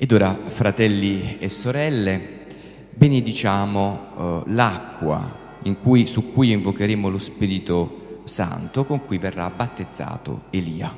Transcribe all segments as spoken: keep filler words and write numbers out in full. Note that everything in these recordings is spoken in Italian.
Ed ora, fratelli e sorelle, benediciamo eh, l'acqua in cui, su cui invocheremo lo Spirito Santo, con cui verrà battezzato Elia.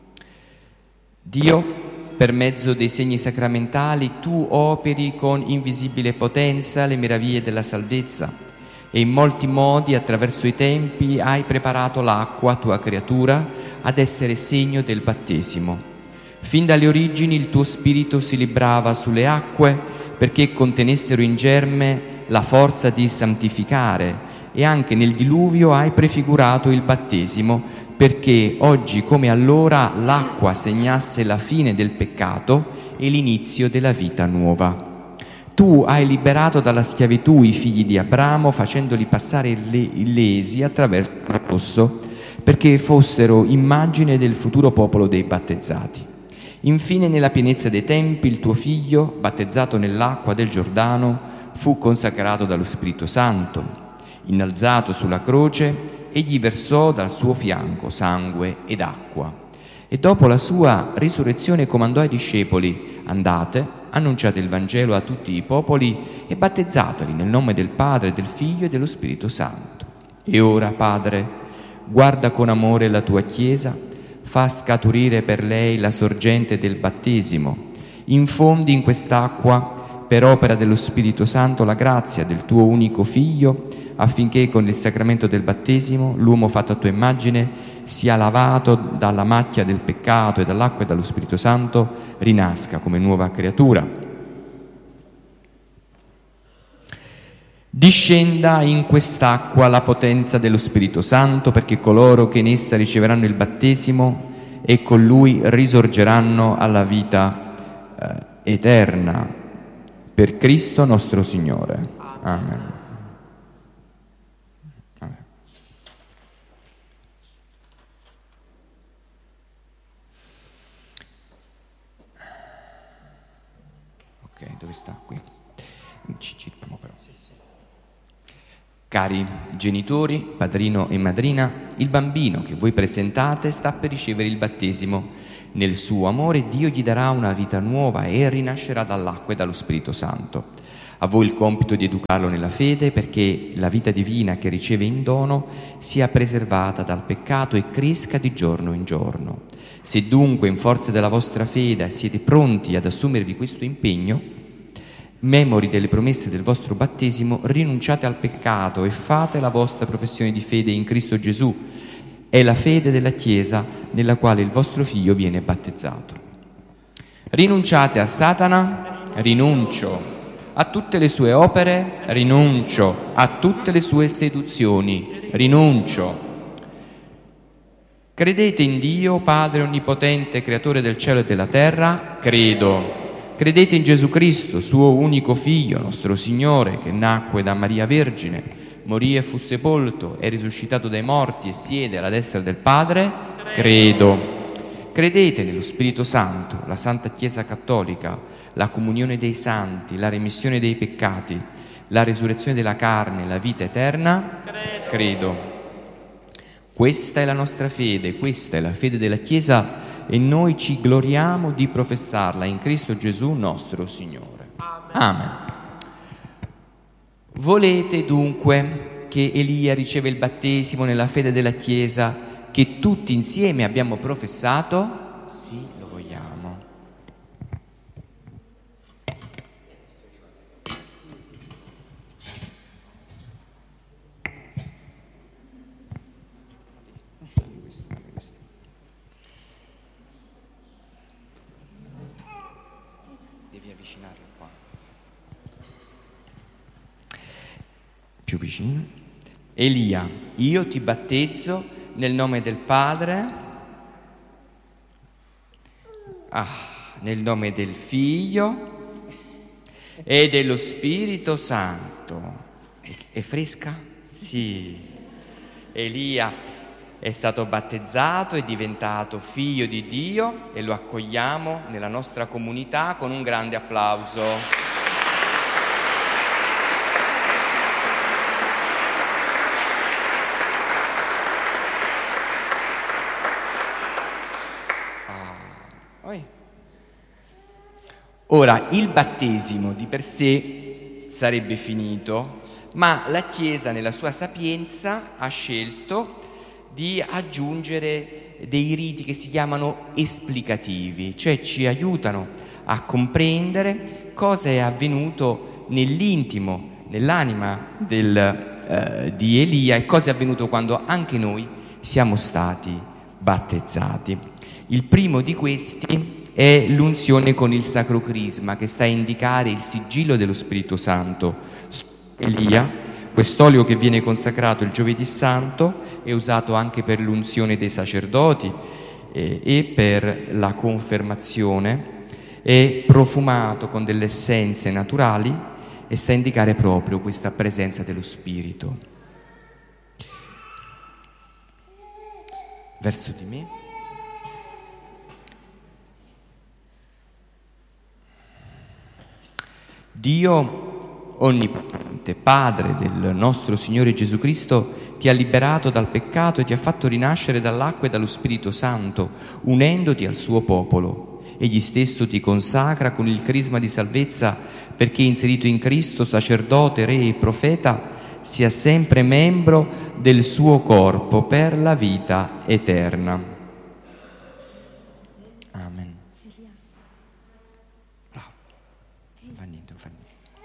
Dio, per mezzo dei segni sacramentali, tu operi con invisibile potenza le meraviglie della salvezza e in molti modi, attraverso i tempi, hai preparato l'acqua, tua creatura, ad essere segno del battesimo. Fin dalle origini il tuo spirito si librava sulle acque perché contenessero in germe la forza di santificare, e anche nel diluvio hai prefigurato il battesimo perché oggi come allora l'acqua segnasse la fine del peccato e l'inizio della vita nuova. Tu hai liberato dalla schiavitù i figli di Abramo facendoli passare illesi attraverso il Mar Rosso perché fossero immagine del futuro popolo dei battezzati. Infine, nella pienezza dei tempi, il tuo figlio, battezzato nell'acqua del Giordano, fu consacrato dallo Spirito Santo. Innalzato sulla croce, egli versò dal suo fianco sangue ed acqua. E dopo la sua risurrezione comandò ai discepoli: andate, annunciate il Vangelo a tutti i popoli e battezzateli nel nome del Padre, del Figlio e dello Spirito Santo. E ora, Padre, guarda con amore la tua Chiesa, fa scaturire per lei la sorgente del battesimo, infondi in quest'acqua, per opera dello Spirito Santo, la grazia del tuo unico Figlio, affinché con il sacramento del battesimo l'uomo fatto a tua immagine sia lavato dalla macchia del peccato e dall'acqua e dallo Spirito Santo rinasca come nuova creatura. Discenda in quest'acqua la potenza dello Spirito Santo, perché coloro che in essa riceveranno il battesimo e con lui risorgeranno alla vita eh, eterna. Per Cristo nostro Signore. Amen. Amen. Ok, dove sta qui? Ci girpiamo però. Cari genitori, padrino e madrina, il bambino che voi presentate sta per ricevere il battesimo. Nel suo amore Dio gli darà una vita nuova e rinascerà dall'acqua e dallo Spirito Santo. A voi il compito di educarlo nella fede, perché la vita divina che riceve in dono sia preservata dal peccato e cresca di giorno in giorno. Se dunque in forza della vostra fede siete pronti ad assumervi questo impegno, memori delle promesse del vostro battesimo, rinunciate al peccato e fate la vostra professione di fede in Cristo Gesù. È la fede della Chiesa nella quale il vostro figlio viene battezzato. Rinunciate a Satana? Rinuncio. A tutte le sue opere? Rinuncio. A tutte le sue seduzioni? Rinuncio. Credete in Dio, Padre Onnipotente, Creatore del cielo e della terra? Credo. Credete in Gesù Cristo, suo unico Figlio, nostro Signore, che nacque da Maria Vergine, morì e fu sepolto, è risuscitato dai morti e siede alla destra del Padre? Credo. Credete nello Spirito Santo, la Santa Chiesa Cattolica, la comunione dei santi, la remissione dei peccati, la risurrezione della carne, la vita eterna? Credo. Questa è la nostra fede, questa è la fede della Chiesa e noi ci gloriamo di professarla in Cristo Gesù nostro Signore. Amen. Volete dunque che Elia riceva il battesimo nella fede della Chiesa che tutti insieme abbiamo professato? Sì, lo vogliamo. Più vicino. Elia, io ti battezzo nel nome del Padre, ah, nel nome del Figlio e dello Spirito Santo. È fresca? Sì. Elia è stato battezzato, è diventato figlio di Dio e lo accogliamo nella nostra comunità con un grande applauso. Ora, il battesimo di per sé sarebbe finito, ma la Chiesa nella sua sapienza ha scelto di aggiungere dei riti che si chiamano esplicativi, cioè ci aiutano a comprendere cosa è avvenuto nell'intimo, nell'anima del, eh, di Elia e cosa è avvenuto quando anche noi siamo stati battezzati. Il primo di questi è l'unzione con il Sacro Crisma, che sta a indicare il sigillo dello Spirito Santo su Elia. Quest'olio che viene consacrato il giovedì santo è usato anche per l'unzione dei sacerdoti eh, e per la confermazione, è profumato con delle essenze naturali e sta a indicare proprio questa presenza dello Spirito. Verso di me. Dio onnipotente, Padre del nostro Signore Gesù Cristo, ti ha liberato dal peccato e ti ha fatto rinascere dall'acqua e dallo Spirito Santo, unendoti al suo popolo. Egli stesso ti consacra con il crisma di salvezza perché, inserito in Cristo, sacerdote, re e profeta, sia sempre membro del suo corpo per la vita eterna. Amen. Bravo. Non fa niente, non fa niente.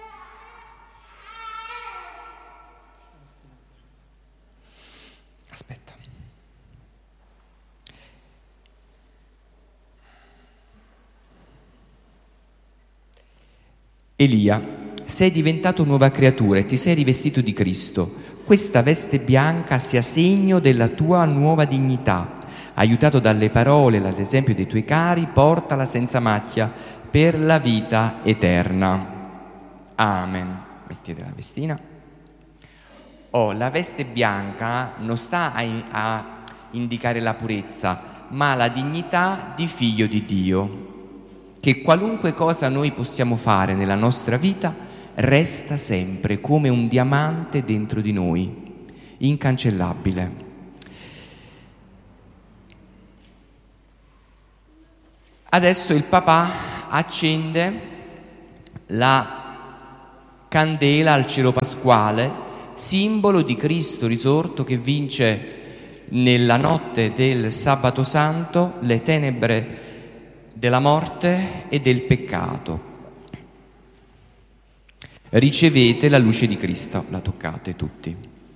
Aspetta. Elia, sei diventato nuova creatura e ti sei rivestito di Cristo. Questa veste bianca sia segno della tua nuova dignità. Aiutato dalle parole e dall'esempio dei tuoi cari, portala senza macchia per la vita eterna. Amen. Mettete la vestina. Oh, la veste bianca non sta a, a indicare la purezza, ma la dignità di figlio di Dio. Che qualunque cosa noi possiamo fare nella nostra vita resta sempre come un diamante dentro di noi, incancellabile. Adesso il papà accende la candela al cielo pasquale, simbolo di Cristo risorto che vince nella notte del sabato santo le tenebre della morte e del peccato. Ricevete la luce di Cristo, la toccate tutti.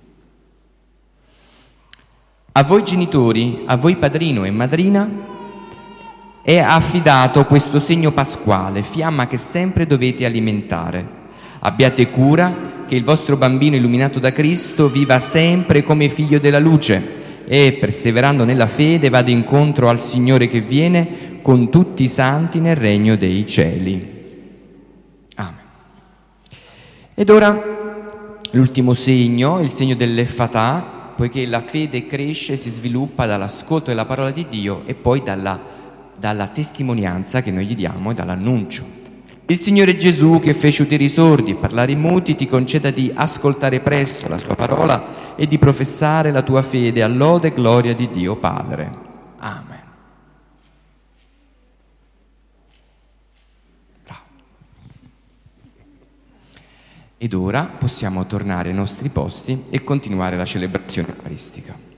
A voi genitori, a voi padrino e madrina, è affidato questo segno pasquale, fiamma che sempre dovete alimentare. Abbiate cura che il vostro bambino illuminato da Cristo viva sempre come figlio della luce e, perseverando nella fede, vada incontro al Signore che viene con tutti i santi nel regno dei cieli. Amen. Ed ora l'ultimo segno, il segno dell'Effatà, poiché la fede cresce e si sviluppa dall'ascolto della parola di Dio e poi dalla, dalla testimonianza che noi gli diamo e dall'annuncio. Il Signore Gesù, che fece udire i sordi e parlare i muti, ti conceda di ascoltare presto la sua parola e di professare la tua fede all'ode e gloria di Dio Padre. Amen. Bravo. Ed ora possiamo tornare ai nostri posti e continuare la celebrazione eucaristica.